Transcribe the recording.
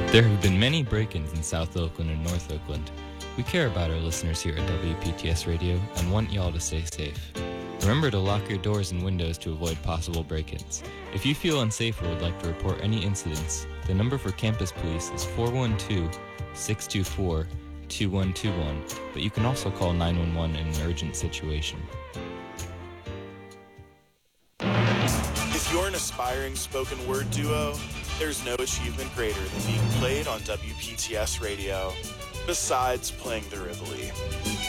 There have been many break-ins in South Oakland and North Oakland. We care about our listeners here at WPTS Radio and want y'all to stay safe. Remember to lock your doors and windows to avoid possible break-ins. If you feel unsafe or would like to report any incidents, the number for campus police is 412-624-2121, but you can also call 911 in an urgent situation. If you're an aspiring spoken word duo, there's no achievement greater than being played on WPTS Radio, besides playing the Rivoli.